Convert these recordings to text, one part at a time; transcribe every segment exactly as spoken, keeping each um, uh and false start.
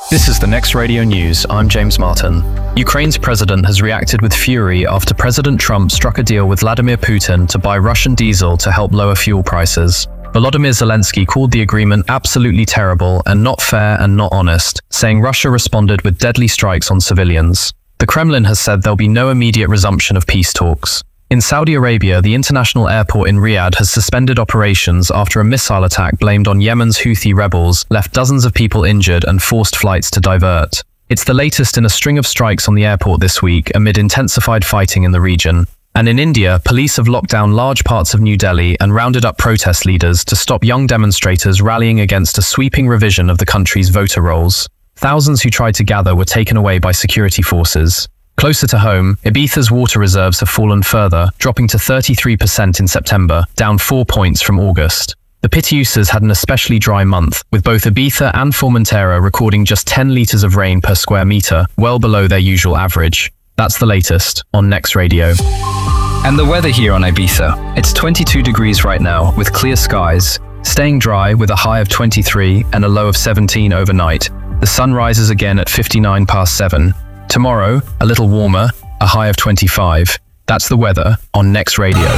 This is the Next Radio News. I'm James Martin. Ukraine's president has reacted with fury after President Trump struck a deal with Vladimir Putin to buy Russian diesel to help lower fuel prices. Volodymyr Zelensky called the agreement absolutely terrible and not fair and not honest, saying Russia responded with deadly strikes on civilians. The Kremlin has said there'll be no immediate resumption of peace talks. In Saudi Arabia, the international airport in Riyadh has suspended operations after a missile attack blamed on Yemen's Houthi rebels left dozens of people injured and forced flights to divert. It's the latest in a string of strikes on the airport this week amid intensified fighting in the region. And in India, police have locked down large parts of New Delhi and rounded up protest leaders to stop young demonstrators rallying against a sweeping revision of the country's voter rolls. Thousands who tried to gather were taken away by security forces. Closer to home, Ibiza's water reserves have fallen further, dropping to thirty-three percent in September, down four points from August. The Pitiusas had an especially dry month, with both Ibiza and Formentera recording just ten litres of rain per square metre, well below their usual average. That's the latest on Next Radio. And the weather here on Ibiza. It's twenty-two degrees right now, with clear skies, staying dry with a high of twenty-three and a low of seventeen overnight. The sun rises again at fifty-nine past seven. Tomorrow, a little warmer, a high of twenty-five. That's the weather on Next Radio.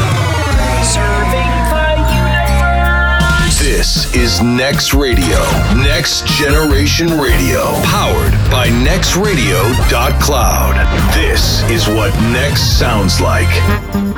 This is Next Radio, Next Generation Radio, powered by next radio dot cloud. This is what Next sounds like.